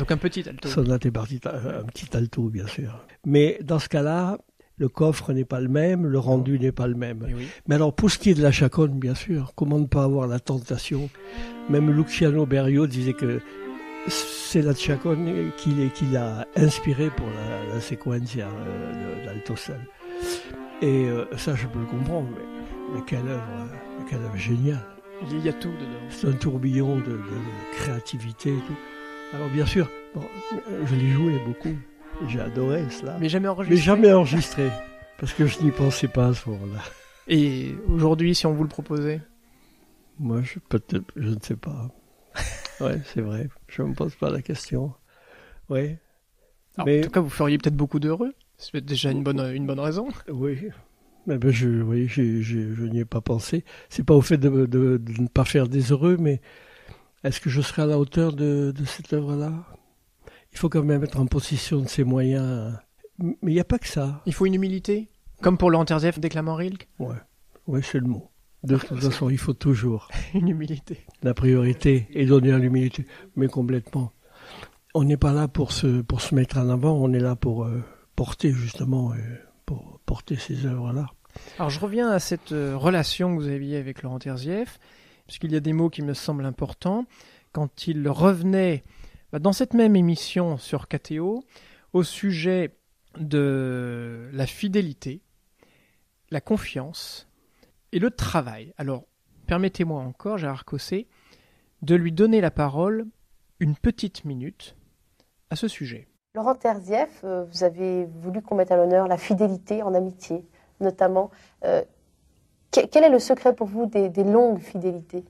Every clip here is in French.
Donc un petit alto. Sonate et partita, un petit alto, bien sûr. Mais dans ce cas-là, le coffre n'est pas le même, le rendu n'est pas le même. Oui. Mais alors, pour ce qui est de la chaconne, bien sûr, comment ne pas avoir la tentation? Même Luciano Berio disait que c'est la chaconne qui l'a inspiré pour la sequencia d'alto seul. Et ça, je peux le comprendre, mais quelle œuvre géniale. Il y a tout dedans. C'est un tourbillon de créativité et tout. Alors bien sûr, bon, je l'ai joué beaucoup, j'ai adoré cela. Mais jamais enregistré, parce que je n'y pensais pas à ce moment-là. Et aujourd'hui, si on vous le proposait? Moi, je ne sais pas. Ouais, c'est vrai, je ne me pose pas la question. Ouais. Mais en tout cas, vous feriez peut-être beaucoup d'heureux. C'est déjà une bonne raison. Oui. Mais ben je n'y ai pas pensé. C'est pas au fait de ne pas faire des heureux, mais est-ce que je serai à la hauteur de cette œuvre-là? Il faut quand même être en possession de ses moyens. Mais il n'y a pas que ça. Il faut une humilité, comme pour l'Anterzieff déclamant Rilke. Ouais, c'est le mot. De toute façon, il faut toujours une humilité. La priorité est donnée à l'humilité, mais complètement. On n'est pas là pour se mettre en avant, on est là pour porter justement, pour porter ces œuvres-là. Alors je reviens à cette relation que vous aviez avec Laurent Terzieff, puisqu'il y a des mots qui me semblent importants. Quand il revenait dans cette même émission sur KTO au sujet de la fidélité, la confiance et le travail. Alors permettez-moi encore, Gérard Cosset, de lui donner la parole une petite minute à ce sujet. Laurent Terzieff, vous avez voulu qu'on mette à l'honneur la fidélité en amitié, notamment. Quel est le secret pour vous des longues fidélités?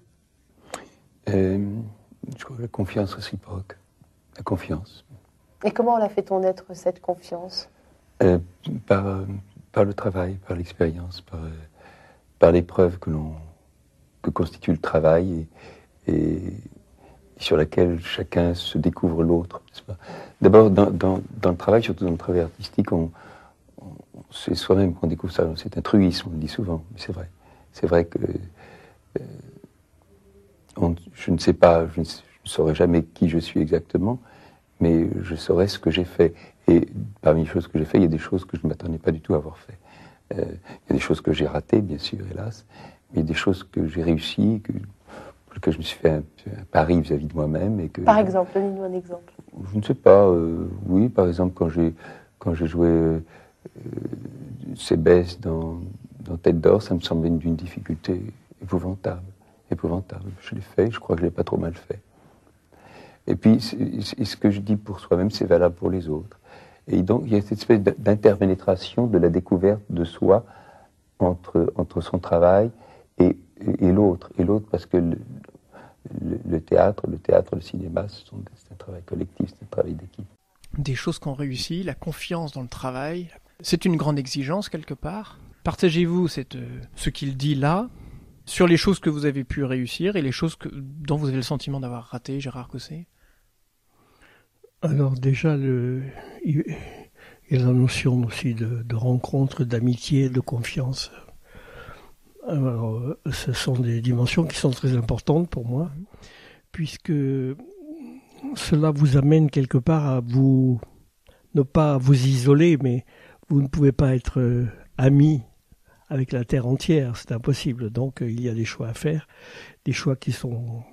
Je crois que la confiance réciproque. La confiance. Et comment la fait-on naître, cette confiance? Par le travail, par l'expérience, par l'épreuve que constitue le travail et sur laquelle chacun se découvre l'autre. D'abord, dans le travail, surtout dans le travail artistique, c'est soi-même qu'on découvre ça. C'est un truisme, on le dit souvent, mais c'est vrai. C'est vrai que je ne sais pas, je ne saurais jamais qui je suis exactement, mais je saurais ce que j'ai fait. Et parmi les choses que j'ai fait, il y a des choses que je ne m'attendais pas du tout à avoir fait. Il y a des choses que j'ai ratées, bien sûr, hélas, mais il y a des choses que j'ai réussies, que je me suis fait un pari vis-à-vis de moi-même. Et que, par exemple, donnez-nous un exemple. Je ne sais pas, oui, par exemple, quand j'ai joué ces baisses dans Tête d'or, ça me semblait d'une difficulté épouvantable. Je l'ai fait, je crois que je ne l'ai pas trop mal fait. Et puis, ce que je dis pour soi-même, c'est valable pour les autres. Et donc, il y a cette espèce d'interpénétration de la découverte de soi entre son travail et l'autre. Et l'autre, parce que le théâtre, le cinéma, c'est un travail collectif, c'est un travail d'équipe. Des choses qu'on réussit, la confiance dans le travail, c'est une grande exigence quelque part. Partagez-vous ce qu'il dit là, sur les choses que vous avez pu réussir et les choses dont vous avez le sentiment d'avoir raté, Gérard Cosset? Alors déjà, il y a la notion aussi de rencontre, d'amitié, de confiance. Alors, ce sont des dimensions qui sont très importantes pour moi, puisque cela vous amène quelque part à ne pas vous isoler, mais vous ne pouvez pas être amis avec la terre entière, c'est impossible. Donc il y a des choix à faire, des choix qui sont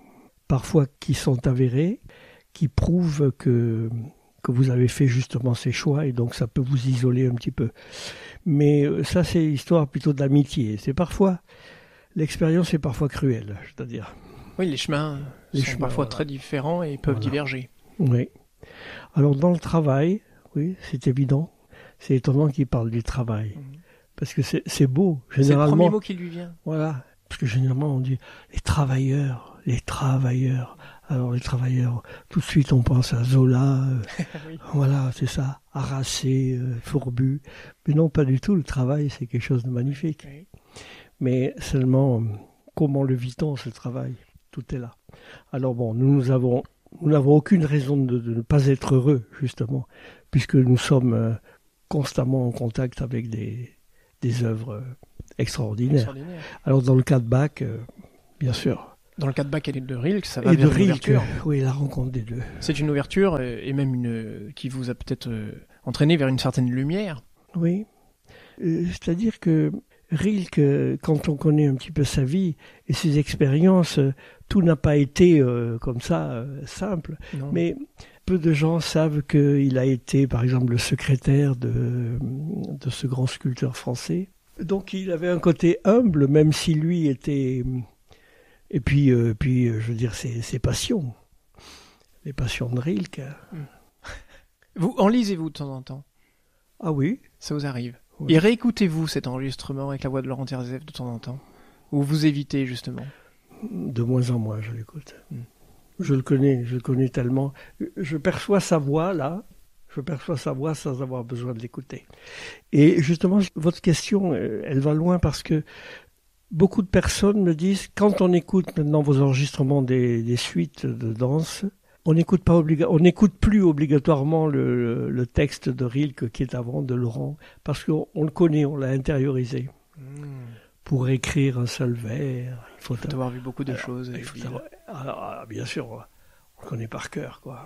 avérés, qui prouvent que vous avez fait justement ces choix, et donc ça peut vous isoler un petit peu. Mais ça, c'est l'histoire plutôt d'amitié. L'expérience est parfois cruelle, c'est-à-dire. Oui, les chemins sont parfois très différents et peuvent diverger. Oui. Alors dans le travail, oui, c'est évident. C'est étonnant qu'il parle du travail. Parce que c'est beau. Généralement, c'est le premier mot qui lui vient. Voilà. Parce que généralement, on dit les travailleurs. Alors les travailleurs, tout de suite, on pense à Zola. Oui. Voilà, c'est ça. Harassé, fourbu. Mais non, pas du tout. Le travail, c'est quelque chose de magnifique. Oui. Mais seulement, comment le vit-on, ce travail? Tout est là. Alors bon, nous n'avons aucune raison de ne pas être heureux, justement, puisque nous sommes constamment en contact avec des œuvres extraordinaires. Alors dans le cas de Bach, bien sûr, Dans le cas de Bach et de Rilke, ça va Et vers de une Rilke, ouverture. oui, la rencontre des deux. C'est une ouverture et même qui vous a peut-être entraîné vers une certaine lumière. Oui. C'est-à-dire que Rilke, quand on connaît un petit peu sa vie et ses expériences, tout n'a pas été comme ça simple. Non. Mais peu de gens savent qu'il a été, par exemple, le secrétaire de ce grand sculpteur français. Donc il avait un côté humble, même si lui était... Et puis, je veux dire, ses passions. Les passions de Rilke. Vous en lisez-vous de temps en temps? Ah oui. Ça vous arrive? Oui. Et réécoutez-vous cet enregistrement avec la voix de Laurent Terzieff de temps en temps? Ou vous évitez justement? De moins en moins, je l'écoute. Je le connais tellement. Je perçois sa voix, là. Je perçois sa voix sans avoir besoin de l'écouter. Et justement, votre question, elle va loin parce que beaucoup de personnes me disent, quand on écoute maintenant vos enregistrements des suites de danse, on n'écoute plus obligatoirement le texte de Rilke qui est avant de Laurent, parce qu'on le connaît, on l'a intériorisé. Pour écrire un seul vers, il faut avoir vu beaucoup de choses. Bien sûr, on le connaît par cœur, quoi.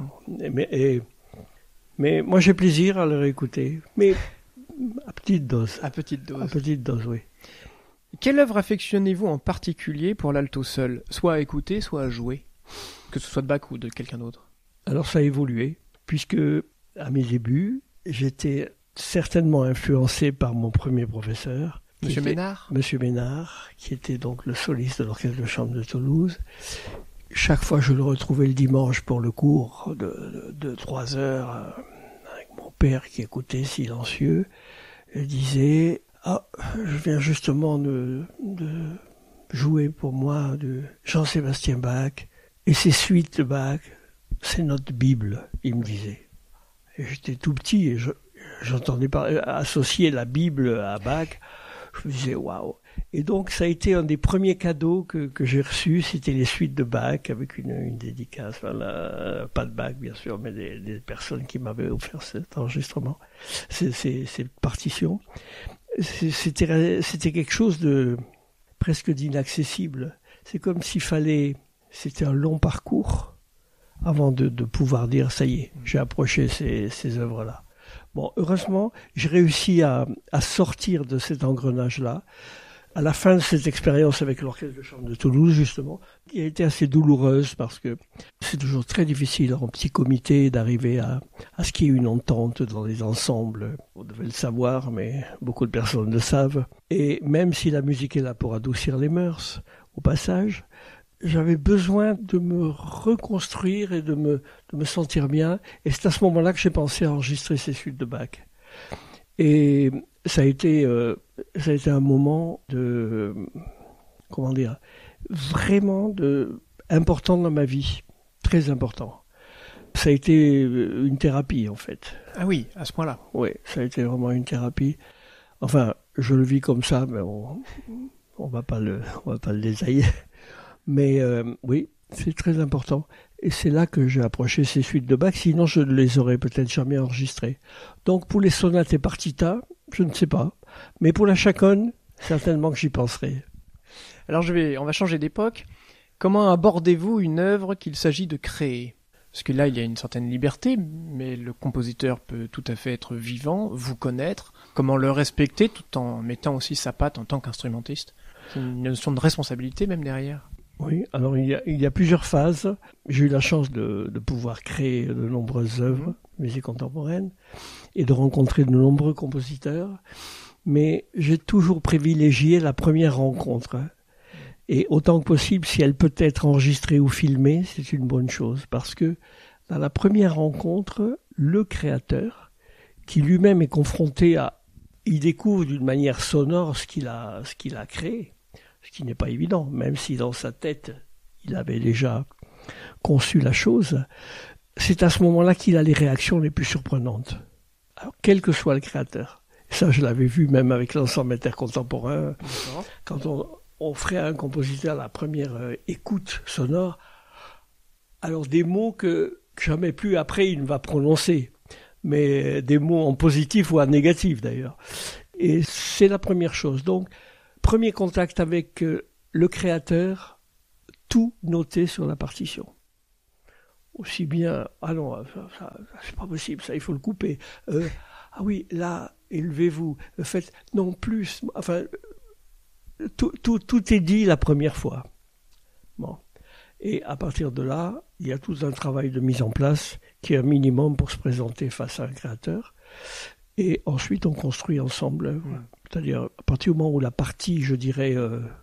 Mais moi j'ai plaisir à le réécouter, mais à petite dose. À petite dose. À petite dose, oui. Quelle œuvre affectionnez-vous en particulier pour l'alto seul, soit à écouter, soit à jouer, que ce soit de Bach ou de quelqu'un d'autre? Alors ça a évolué, puisque à mes débuts, j'étais certainement influencé par mon premier professeur. Monsieur Ménard ? Monsieur Ménard, qui était donc le soliste de l'orchestre de chambre de Toulouse. Chaque fois, je le retrouvais le dimanche pour le cours de 3 heures, avec mon père qui écoutait silencieux, et disait « Ah, je viens justement de jouer pour moi de Jean-Sébastien Bach, et ces suites de Bach, c'est notre Bible », il me disait. Et j'étais tout petit et j'entendais associer la Bible à Bach. Je me disais waouh. Et donc ça a été un des premiers cadeaux que j'ai reçus, c'était les suites de Bach avec une dédicace, voilà, pas de Bach bien sûr, mais des personnes qui m'avaient offert cet enregistrement, cette partition. C'était quelque chose de presque d'inaccessible. C'est comme c'était un long parcours avant de pouvoir dire ça y est, j'ai approché ces œuvres-là. Bon, heureusement, j'ai réussi à sortir de cet engrenage-là. À la fin de cette expérience avec l'orchestre de chambre de Toulouse, justement, qui a été assez douloureuse parce que c'est toujours très difficile en petit comité d'arriver à ce qu'il y ait une entente dans les ensembles. On devait le savoir, mais beaucoup de personnes le savent. Et même si la musique est là pour adoucir les mœurs, au passage, j'avais besoin de me reconstruire et de me sentir bien. Et c'est à ce moment-là que j'ai pensé à enregistrer ces suites de Bach. Et ça a été un moment vraiment important dans ma vie. Très important. Ça a été une thérapie, en fait. Ah oui, à ce point-là. Oui, ça a été vraiment une thérapie. Enfin, je le vis comme ça, mais on va pas le détailler. Mais oui, c'est très important. Et c'est là que j'ai approché ces suites de Bach, sinon je ne les aurais peut-être jamais enregistrées. Donc pour les sonates et partitas, je ne sais pas. Mais pour la chaconne, certainement que j'y penserai. Alors on va changer d'époque. Comment abordez-vous une œuvre qu'il s'agit de créer ? Parce que là, il y a une certaine liberté, mais le compositeur peut tout à fait être vivant, vous connaître. Comment le respecter tout en mettant aussi sa patte en tant qu'instrumentiste ? C'est une notion de responsabilité même derrière. Oui, alors il y a plusieurs phases. J'ai eu la chance de pouvoir créer de nombreuses œuvres, musique contemporaine, et de rencontrer de nombreux compositeurs, mais j'ai toujours privilégié la première rencontre. Et autant que possible, si elle peut être enregistrée ou filmée, c'est une bonne chose, parce que dans la première rencontre, le créateur, qui lui-même est confronté il découvre d'une manière sonore ce qu'il a créé. Ce qui n'est pas évident, même si dans sa tête, il avait déjà conçu la chose. C'est à ce moment-là qu'il a les réactions les plus surprenantes. Alors, quel que soit le créateur. Ça, je l'avais vu même avec l'ensemble intercontemporain. Quand on ferait à un compositeur la première écoute sonore, alors des mots que jamais plus après il ne va prononcer, mais des mots en positif ou en négatif d'ailleurs. Et c'est la première chose. Donc, premier contact avec le créateur, tout noter sur la partition. Aussi bien, ah non, ça, c'est pas possible, ça il faut le couper. Ah oui, là, élevez-vous, faites, non plus, enfin, tout est dit la première fois. Bon. Et à partir de là, il y a tout un travail de mise en place qui est un minimum pour se présenter face à un créateur. Et ensuite, on construit ensemble l'œuvre. C'est-à-dire, à partir du moment où la partie, je dirais,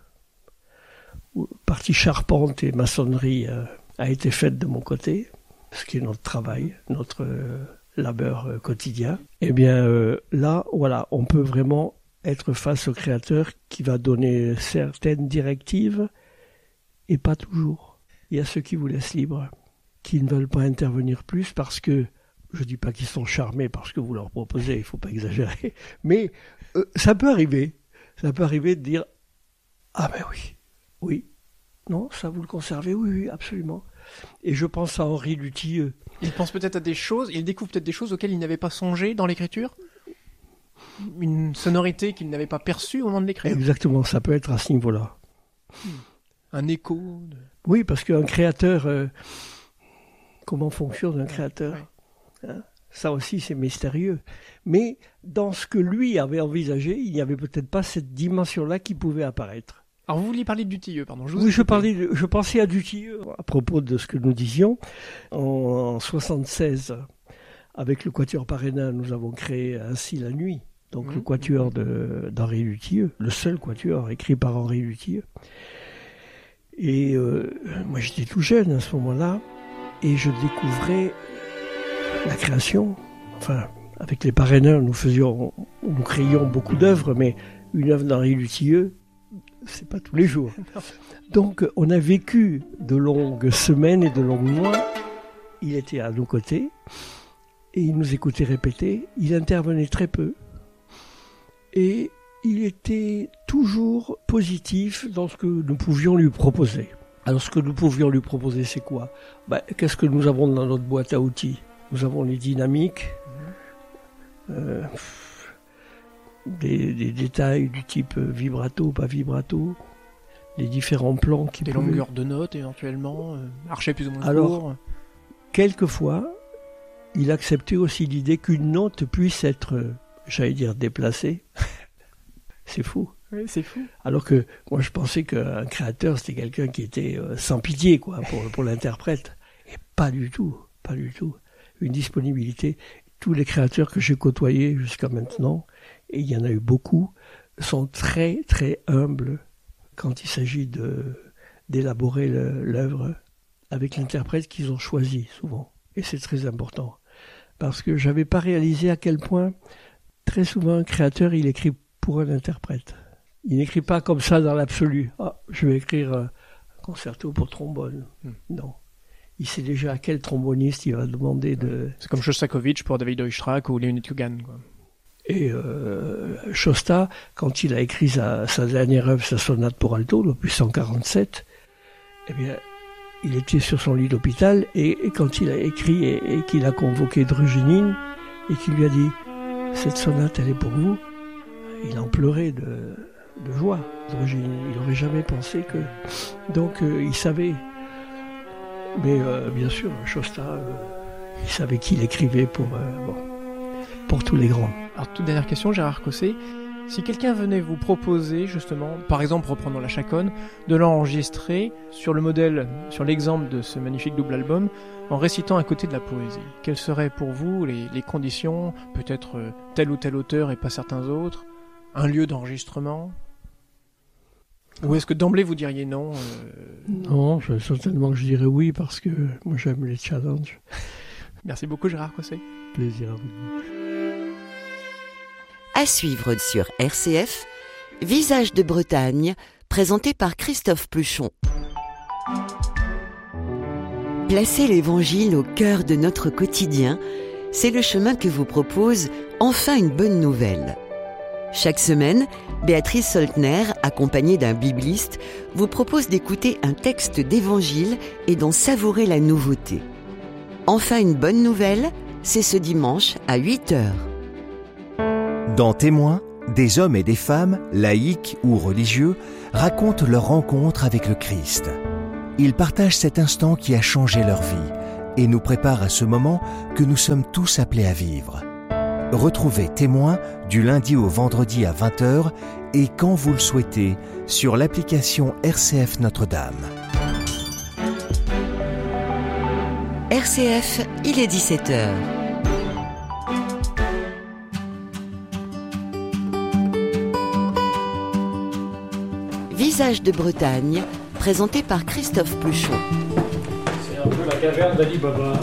partie charpente et maçonnerie a été faite de mon côté, ce qui est notre travail, notre labeur quotidien, eh bien là, voilà, on peut vraiment être face au créateur qui va donner certaines directives et pas toujours. Il y a ceux qui vous laissent libre, qui ne veulent pas intervenir plus parce que, je dis pas qu'ils sont charmés par ce que vous leur proposez, il faut pas exagérer, mais ça peut arriver de dire « Ah ben oui, non, ça vous le conservez, oui, absolument ». Et je pense à Henri Lutilleux. Il pense peut-être à des choses, il découvre peut-être des choses auxquelles il n'avait pas songé dans l'écriture ? Une sonorité qu'il n'avait pas perçue au moment de l'écrire. Exactement, ça peut être à ce niveau-là. Un écho Oui, parce qu'un créateur, comment fonctionne un créateur ? Hein ? Ça aussi, c'est mystérieux. Mais dans ce que lui avait envisagé, il n'y avait peut-être pas cette dimension-là qui pouvait apparaître. Alors vous vouliez parler de Dutilleux, pardon. Je pensais à Dutilleux à propos de ce que nous disions. En 1976, avec le Quatuor Parrainin, nous avons créé Ainsi la nuit. Donc le quatuor d'Henri Lutilleux, le seul quatuor écrit par Henri Lutilleux. Et moi j'étais tout jeune à ce moment-là, et je découvrais la création. Enfin, avec les Parrainins, nous créions beaucoup d'œuvres, mais une œuvre d'Henri Lutilleux, c'est pas tous les jours. Donc on a vécu de longues semaines et de longs mois. Il était à nos côtés, et il nous écoutait répéter. Il intervenait très peu. Et il était toujours positif dans ce que nous pouvions lui proposer. Alors ce que nous pouvions lui proposer, c'est quoi ? Qu'est-ce que nous avons dans notre boîte à outils ? Nous avons les dynamiques, des détails du type vibrato, pas vibrato, les différents plans qui des longueurs de notes éventuellement, archets plus ou moins alors, courts. Quelquefois, il acceptait aussi l'idée qu'une note puisse être, j'allais dire, déplacée. C'est fou. Oui, c'est fou. Alors que moi, je pensais qu'un créateur, c'était quelqu'un qui était sans pitié, quoi, pour l'interprète. Et pas du tout. Une disponibilité. Tous les créateurs que j'ai côtoyés jusqu'à maintenant, et il y en a eu beaucoup, sont très, très humbles quand il s'agit d'élaborer l'œuvre avec l'interprète qu'ils ont choisi, souvent. Et c'est très important. Parce que j'avais pas réalisé à quel point, très souvent, un créateur, il écrit pour un interprète. Il n'écrit pas comme ça dans l'absolu. Je vais écrire un concerto pour trombone. Non. Il sait déjà à quel tromboniste il va demander de... C'est comme Shostakovich pour David Oistrakh ou Leonid Kugan, quoi. Et Shosta, quand il a écrit sa dernière œuvre, sa sonate pour alto, l'opus 147, eh bien, il était sur son lit d'hôpital, et quand il a écrit et qu'il a convoqué Druzhinin, et qu'il lui a dit « Cette sonate, elle est pour vous », il en pleurait de joie, Druzhinin. Il n'aurait jamais pensé que... Donc, il savait. Mais bien sûr, Shosta, il savait qu'il écrivait pour tous les grands. Alors, toute dernière question, Gérard Cosset. Si quelqu'un venait vous proposer, justement, par exemple, reprenons la Chaconne, de l'enregistrer sur le modèle, sur l'exemple de ce magnifique double album, en récitant à côté de la poésie, quelles seraient pour vous les conditions, peut-être tel ou tel auteur et pas certains autres, un lieu d'enregistrement ? Ou est-ce que d'emblée vous diriez non Non, certainement que je dirais oui, parce que moi j'aime les challenges. Merci beaucoup Gérard Cosset. Plaisir à vous. À suivre sur RCF, Visage de Bretagne, présenté par Christophe Pluchon. Placer l'Évangile au cœur de notre quotidien, c'est le chemin que vous propose Enfin une bonne nouvelle. Chaque semaine, Béatrice Soltner, accompagnée d'un bibliste, vous propose d'écouter un texte d'Évangile et d'en savourer la nouveauté. Enfin une bonne nouvelle, c'est ce dimanche à 8h. Dans Témoins, des hommes et des femmes, laïcs ou religieux, racontent leur rencontre avec le Christ. Ils partagent cet instant qui a changé leur vie et nous préparent à ce moment que nous sommes tous appelés à vivre. Retrouvez Témoins du lundi au vendredi à 20h et quand vous le souhaitez sur l'application RCF Notre-Dame. RCF, il est 17h. Visage de Bretagne, présenté par Christophe Pluchon. C'est un peu la caverne d'Ali Baba.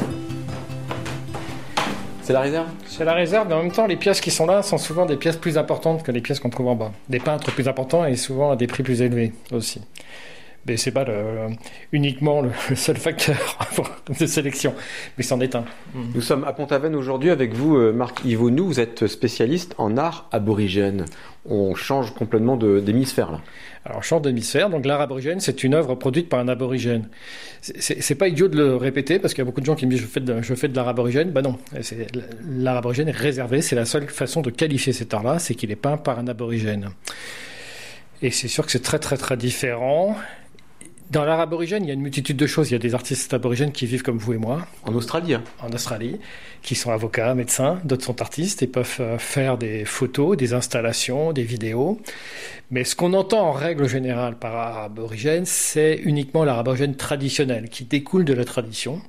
C'est la réserve ? C'est la réserve, mais en même temps, les pièces qui sont là sont souvent des pièces plus importantes que les pièces qu'on trouve en bas. Des peintres plus importants et souvent à des prix plus élevés aussi. Mais c'est pas uniquement le seul facteur de sélection, mais c'en est un. Nous sommes à Pont-Aven aujourd'hui avec vous, Marc Yvonou. Vous êtes spécialiste en art aborigène. On change complètement d'hémisphère là. Alors, on change d'hémisphère. Donc, l'art aborigène, c'est une œuvre produite par un aborigène. C'est pas idiot de le répéter parce qu'il y a beaucoup de gens qui me disent je fais de l'art aborigène. Ben non, l'art aborigène est réservé. C'est la seule façon de qualifier cet art-là, c'est qu'il est peint par un aborigène. Et c'est sûr que c'est très, très, très différent. Dans l'art aborigène, il y a une multitude de choses. Il y a des artistes aborigènes qui vivent comme vous et moi. En Australie, hein. En Australie, qui sont avocats, médecins. D'autres sont artistes et peuvent faire des photos, des installations, des vidéos. Mais ce qu'on entend en règle générale par art aborigène, c'est uniquement l'art aborigène traditionnel, qui découle de la tradition.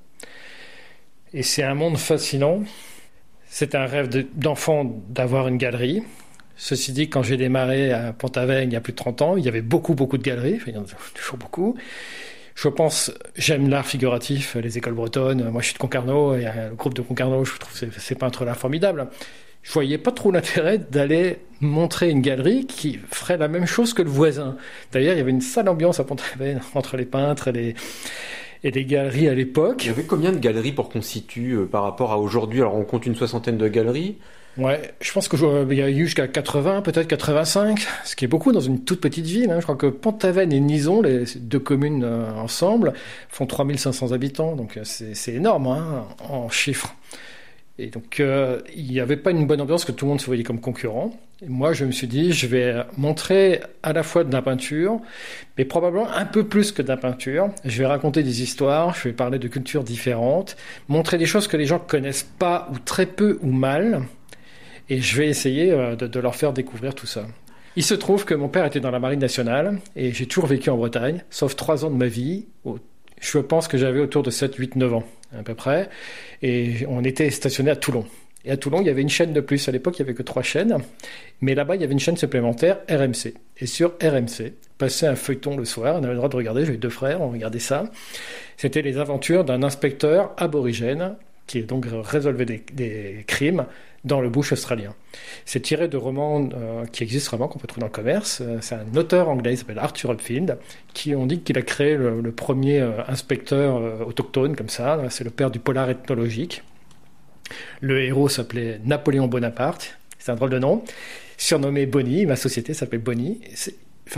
Et c'est un monde fascinant. C'est un rêve d'enfant d'avoir une galerie. Ceci dit, quand j'ai démarré à Pont-Aven il y a plus de 30 ans, il y avait beaucoup de galeries, enfin, il y en a toujours beaucoup. Je pense, j'aime l'art figuratif, les écoles bretonnes. Moi, je suis de Concarneau, et le groupe de Concarneau, je trouve ces peintres-là formidables. Je voyais pas trop l'intérêt d'aller montrer une galerie qui ferait la même chose que le voisin. D'ailleurs, il y avait une sale ambiance à Pont-Aven entre les peintres et les galeries à l'époque. Il y avait combien de galeries pour qu'on situe par rapport à aujourd'hui ? Alors, on compte une 60aine de galeries. Ouais, je pense qu'il y a eu jusqu'à 80, peut-être 85, ce qui est beaucoup dans une toute petite ville. Je crois que Pont-Aven et Nison, les deux communes ensemble, font 3500 habitants, donc c'est énorme en chiffres. Et donc, il n'y avait pas une bonne ambiance, que tout le monde se voyait comme concurrent. Et moi, je me suis dit, je vais montrer à la fois de la peinture, mais probablement un peu plus que de la peinture. Je vais raconter des histoires, je vais parler de cultures différentes, montrer des choses que les gens ne connaissent pas, ou très peu, ou mal. Et je vais essayer de leur faire découvrir tout ça. Il se trouve que mon père était dans la Marine nationale et j'ai toujours vécu en Bretagne, sauf 3 ans de ma vie. Je pense que j'avais autour de 7, 8, 9 ans à peu près. Et on était stationné à Toulon. Et à Toulon, il y avait une chaîne de plus. À l'époque, il n'y avait que 3 chaînes. Mais là-bas, il y avait une chaîne supplémentaire, RMC. Et sur RMC, passait un feuilleton le soir. On avait le droit de regarder. J'avais 2 frères, on regardait ça. C'était les aventures d'un inspecteur aborigène qui donc résolvait des crimes dans le bush australien. C'est tiré de romans qui existent vraiment, qu'on peut trouver dans le commerce. C'est un auteur anglais, il s'appelle Arthur Upfield, qui on dit qu'il a créé le premier inspecteur autochtone, comme ça. C'est le père du polar ethnologique. Le héros s'appelait Napoléon Bonaparte, c'est un drôle de nom. Surnommé Bonnie, ma société s'appelle Bonnie. C'est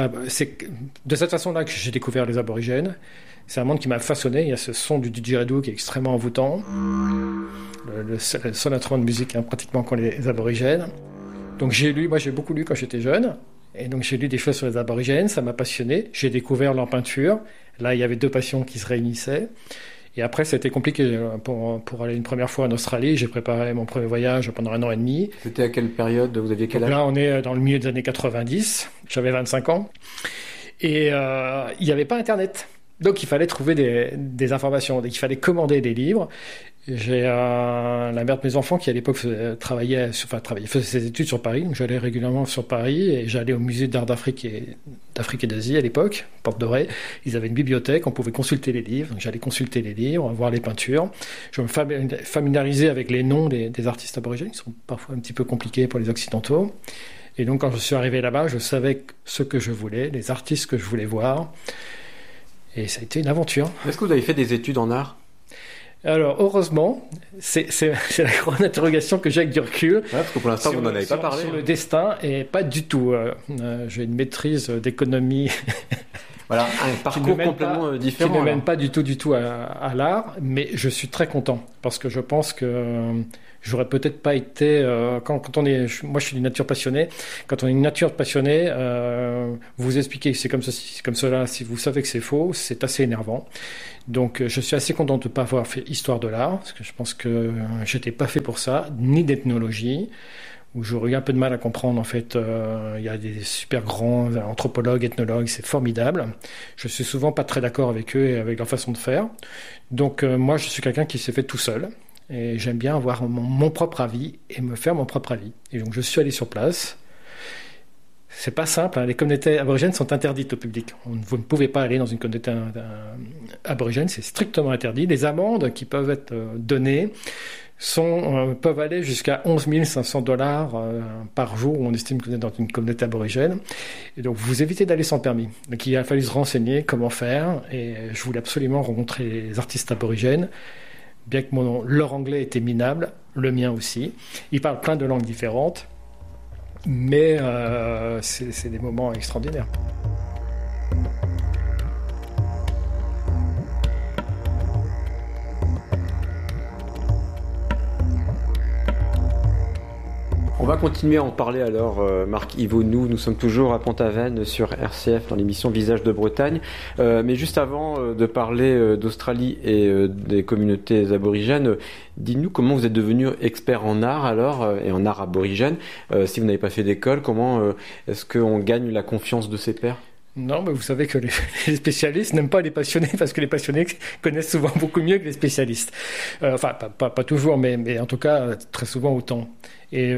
de cette façon-là que j'ai découvert les aborigènes. C'est un monde qui m'a façonné. Il y a ce son du didgeridoo qui est extrêmement envoûtant. Le seul instrument de musique pratiquement qu'ont les aborigènes. Donc j'ai beaucoup lu quand j'étais jeune. Et donc j'ai lu des choses sur les aborigènes, ça m'a passionné. J'ai découvert leur peinture. Là, il y avait 2 passions qui se réunissaient. Et après, ça a été compliqué pour aller une première fois en Australie. J'ai préparé mon premier voyage pendant 1 an et demi. C'était à quelle période ? Vous aviez quel âge ? Là, on est dans le milieu des années 90. J'avais 25 ans. Et il n'y avait pas Internet. Donc, il fallait trouver des informations. Il fallait commander des livres. J'ai la mère de mes enfants qui, à l'époque, faisait ses études sur Paris. Donc, j'allais régulièrement sur Paris et j'allais au musée d'art d'Afrique et d'Asie à l'époque, Porte de Ré. Ils avaient une bibliothèque, on pouvait consulter les livres. Donc, j'allais consulter les livres, voir les peintures. Je me familiarisais avec les noms des artistes aborigènes, qui sont parfois un petit peu compliqués pour les Occidentaux. Et donc, quand je suis arrivé là-bas, je savais ce que je voulais, les artistes que je voulais voir. Et ça a été une aventure. Est-ce que vous avez fait des études en art ? Alors, heureusement, c'est la grande interrogation que j'ai avec du recul. Ouais, parce que pour l'instant, vous n'en avez pas parlé. Sur le destin, et pas du tout. J'ai une maîtrise d'économie. Voilà, un parcours complètement différent. Qui ne mène pas du tout à l'art, mais je suis très content parce que je pense que j'aurais peut-être pas été quand on est. Moi, je suis d'une nature passionnée. Quand on est une nature passionnée, vous expliquez que c'est comme ceci, c'est comme cela. Si vous savez que c'est faux, c'est assez énervant. Donc, je suis assez content de ne pas avoir fait histoire de l'art parce que je pense que j'étais pas fait pour ça, ni d'ethnologie, où j'aurais eu un peu de mal à comprendre. En fait, il y a des super grands anthropologues, ethnologues, c'est formidable. Je suis souvent pas très d'accord avec eux et avec leur façon de faire. Donc, moi, je suis quelqu'un qui s'est fait tout seul. Et j'aime bien avoir mon propre avis et me faire mon propre avis. Et donc, je suis allé sur place. C'est pas simple, hein. Les communautés aborigènes sont interdites au public. Vous ne pouvez pas aller dans une communauté aborigène, c'est strictement interdit. Les amendes qui peuvent être données peuvent aller jusqu'à 11 500 $ par jour où on estime que vous êtes dans une communauté aborigène. Et donc, vous évitez d'aller sans permis. Donc, il a fallu se renseigner comment faire. Et je voulais absolument rencontrer les artistes aborigènes. Bien que leur anglais était minable, le mien aussi. Ils parlent plein de langues différentes, mais c'est des moments extraordinaires. On va continuer à en parler alors, Marc Yvo. Nous sommes toujours à Pont-Aven sur RCF dans l'émission Visage de Bretagne. Mais juste avant de parler d'Australie et des communautés aborigènes, dites-nous comment vous êtes devenu expert en art alors, et en art aborigène. Si vous n'avez pas fait d'école, comment est-ce qu'on gagne la confiance de ses pairs ? Non, mais vous savez que les spécialistes n'aiment pas les passionnés parce que les passionnés connaissent souvent beaucoup mieux que les spécialistes. Enfin, pas toujours, mais en tout cas, très souvent autant. Et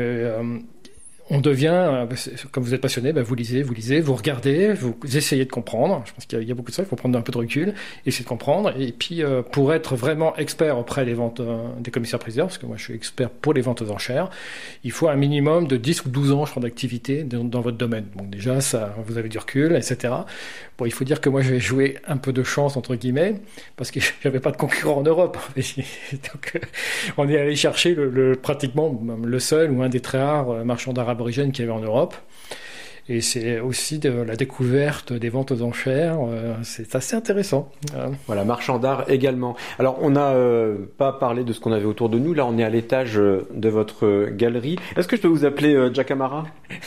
on devient, comme vous êtes passionné, vous lisez, vous regardez, vous essayez de comprendre. Je pense qu'il y a beaucoup de ça, il faut prendre un peu de recul, essayer de comprendre. Et puis, pour être vraiment expert auprès des ventes des commissaires-priseurs, parce que moi je suis expert pour les ventes aux enchères, il faut un minimum de 10 ou 12 ans, je crois, d'activité dans votre domaine. Donc déjà, ça, vous avez du recul, etc. Bon, il faut dire que moi, j'ai joué un peu de chance, entre guillemets, parce que j'avais pas de concurrent en Europe. Donc, on est allé chercher pratiquement le seul ou un des très rares marchands d'art aborigène qu'il y avait en Europe. Et c'est aussi de la découverte des ventes aux enchères. C'est assez intéressant. Voilà, marchand d'art également. Alors, on n'a pas parlé de ce qu'on avait autour de nous. Là, on est à l'étage de votre galerie. Est-ce que je peux vous appeler Jacamara ?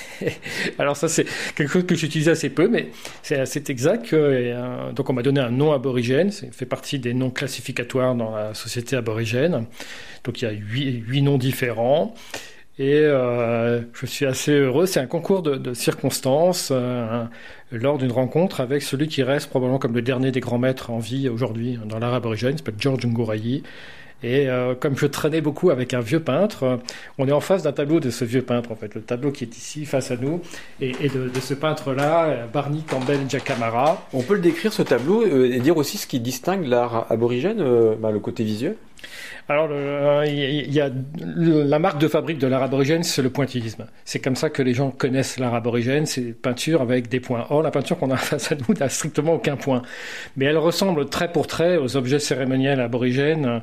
Alors ça, c'est quelque chose que j'utilise assez peu, mais c'est exact. Donc, on m'a donné un nom aborigène. Ça fait partie des noms classificatoires dans la société aborigène. Donc, il y a 8 noms différents. Et je suis assez heureux. C'est un concours de circonstances lors d'une rencontre avec celui qui reste probablement comme le dernier des grands maîtres en vie aujourd'hui dans l'art aborigène. Il s'appelle George Ngourayi. Et comme je traînais beaucoup avec un vieux peintre, on est en face d'un tableau de ce vieux peintre, en fait. Le tableau qui est ici, face à nous, et de ce peintre-là, Barney Campbell Jacamara. On peut le décrire, ce tableau, et dire aussi ce qui distingue l'art aborigène, le côté visuel ? Alors, il y a la marque de fabrique de l'art aborigène, c'est le pointillisme. C'est comme ça que les gens connaissent l'art aborigène, c'est peinture avec des points. Or, la peinture qu'on a face à nous n'a strictement aucun point. Mais elle ressemble trait pour trait aux objets cérémoniels aborigènes.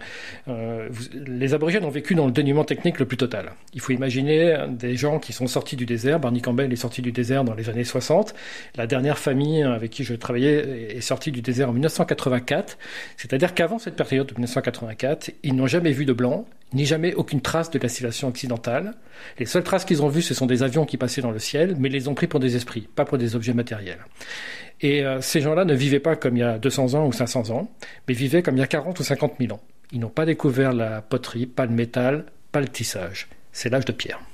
Les aborigènes ont vécu dans le dénuement technique le plus total. Il faut imaginer des gens qui sont sortis du désert. Barney Campbell est sorti du désert dans les années 60. La dernière famille avec qui je travaillais est sortie du désert en 1984. C'est-à-dire qu'avant cette période de 1984, ils n'ont jamais vu de blanc, ni jamais aucune trace de la civilisation occidentale. Les seules traces qu'ils ont vues, ce sont des avions qui passaient dans le ciel, mais ils les ont pris pour des esprits, pas pour des objets matériels. Et ces gens-là ne vivaient pas comme il y a 200 ans ou 500 ans, mais vivaient comme il y a 40 ou 50 000 ans. Ils n'ont pas découvert la poterie, pas le métal, pas le tissage. C'est l'âge de pierre.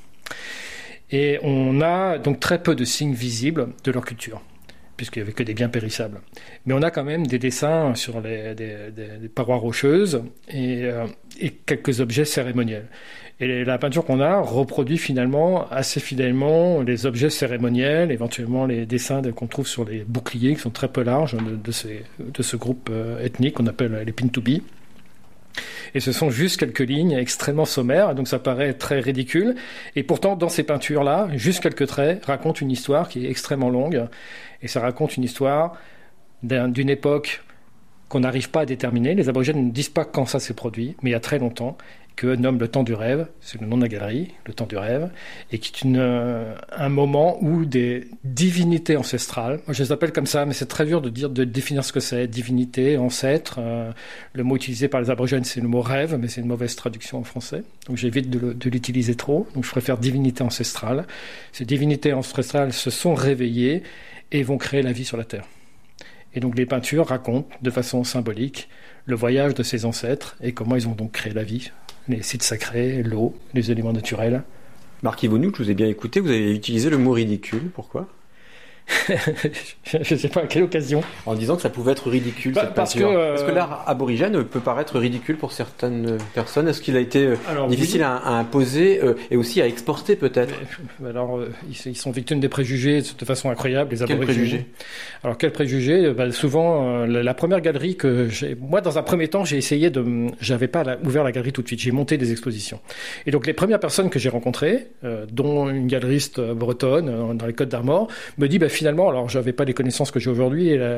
Et on a donc très peu de signes visibles de leur culture, puisqu'il n'y avait que des biens périssables. Mais on a quand même des dessins sur des parois rocheuses et quelques objets cérémoniels. Et la peinture qu'on a reproduit finalement assez fidèlement les objets cérémoniels, éventuellement les dessins qu'on trouve sur les boucliers, qui sont très peu larges de ce groupe ethnique qu'on appelle les Pintubi. Et ce sont juste quelques lignes extrêmement sommaires, donc ça paraît très ridicule. Et pourtant, dans ces peintures-là, juste quelques traits racontent une histoire qui est extrêmement longue. Et ça raconte une histoire d'une époque qu'on n'arrive pas à déterminer. Les aborigènes ne disent pas quand ça s'est produit, mais il y a très longtemps, que nomme Le Temps du Rêve, c'est le nom de la galerie, Le Temps du Rêve, et qui est un moment où des divinités ancestrales, moi je les appelle comme ça, mais c'est très dur de définir ce que c'est, divinité, ancêtre. Le mot utilisé par les aborigènes, c'est le mot rêve, mais c'est une mauvaise traduction en français, donc j'évite de l'utiliser trop, donc je préfère divinité ancestrale. Ces divinités ancestrales se sont réveillées et vont créer la vie sur la Terre. Et donc les peintures racontent de façon symbolique le voyage de ces ancêtres et comment ils ont donc créé la vie, les sites sacrés, l'eau, les éléments naturels. Marc Yvonou, je vous ai bien écouté, vous avez utilisé le mot ridicule, pourquoi ? Je ne sais pas à quelle occasion. En disant que ça pouvait être ridicule, cette peinture. Parce que l'art aborigène peut paraître ridicule pour certaines personnes. Est-ce qu'il a été difficile à imposer et aussi à exporter peut-être ? Alors, ils sont victimes des préjugés de façon incroyable, les aborigènes. Quels préjugés ? Alors, quels préjugés ? Souvent, la première galerie que j'ai... Moi, dans un premier temps, j'avais pas ouvert la galerie tout de suite. J'ai monté des expositions. Et donc, les premières personnes que j'ai rencontrées, dont une galeriste bretonne dans les Côtes d'Armor, me dit, finalement, alors j'avais pas les connaissances que j'ai aujourd'hui et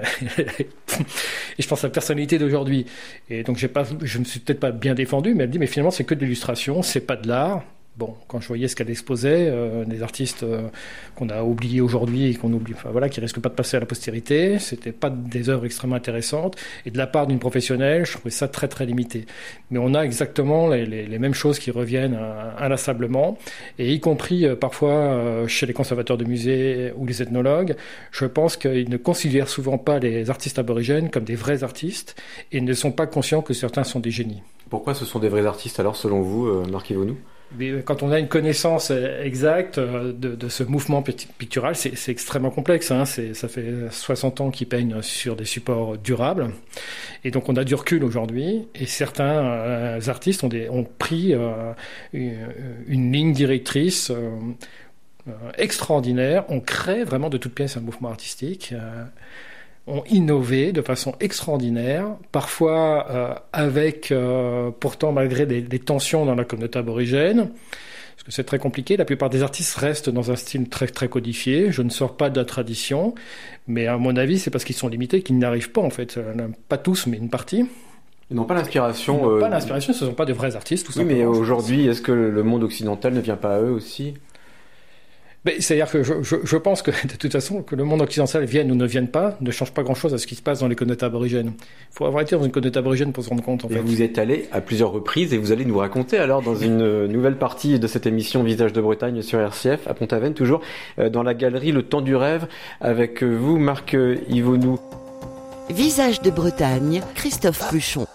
je pense à la personnalité d'aujourd'hui. Et donc je me suis peut-être pas bien défendu, mais elle me dit mais finalement c'est que de l'illustration, c'est pas de l'art. Bon, quand je voyais ce qu'elle exposait, des artistes qu'on a oubliés aujourd'hui et qu'on oublie, qui risquent pas de passer à la postérité, c'était pas des œuvres extrêmement intéressantes. Et de la part d'une professionnelle, je trouvais ça très très limité. Mais on a exactement les mêmes choses qui reviennent inlassablement, et y compris parfois chez les conservateurs de musées ou les ethnologues. Je pense qu'ils ne considèrent souvent pas les artistes aborigènes comme des vrais artistes et ne sont pas conscients que certains sont des génies. Pourquoi ce sont des vrais artistes alors selon vous, Marc Yvonou ? Mais quand on a une connaissance exacte de ce mouvement pictural, c'est extrêmement complexe. Ça fait 60 ans qu'ils peignent sur des supports durables. Et donc on a du recul aujourd'hui. Et certains artistes ont pris une ligne directrice extraordinaire. On crée vraiment de toutes pièces un mouvement artistique. Ont innové de façon extraordinaire, parfois avec, pourtant malgré des tensions dans la communauté aborigène, parce que c'est très compliqué. La plupart des artistes restent dans un style très très codifié. Je ne sors pas de la tradition, mais à mon avis, c'est parce qu'ils sont limités qu'ils n'y arrivent pas en fait. Pas tous, mais une partie. Ils n'ont pas l'inspiration. Ils n'ont pas l'inspiration, ce ne sont pas de vrais artistes, tout simplement. Oui, mais aujourd'hui, est-ce que le monde occidental ne vient pas à eux aussi ? C'est-à-dire que je pense que, de toute façon, que le monde occidental vienne ou ne vienne pas, ne change pas grand-chose à ce qui se passe dans les communautés aborigènes. Il faut avoir été dans une communauté aborigène pour se rendre compte, en fait. Vous êtes allé à plusieurs reprises et vous allez nous raconter, alors, dans une nouvelle partie de cette émission Visage de Bretagne sur RCF, à Pont-Aven, toujours, dans la galerie Le Temps du Rêve, avec vous, Marc Yvonou. Visage de Bretagne, Christophe Pluchon.